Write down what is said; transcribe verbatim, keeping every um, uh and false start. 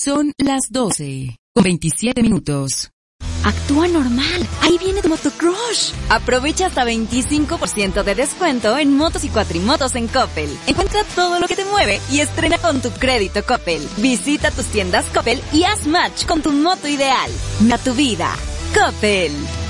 Son las doce, con veintisiete minutos. Actúa normal. Ahí viene tu motocrush. Aprovecha hasta veinticinco por ciento de descuento en motos y cuatrimotos en Coppel. Encuentra todo lo que te mueve y estrena con tu crédito Coppel. Visita tus tiendas Coppel y haz match con tu moto ideal. A tu vida. Coppel.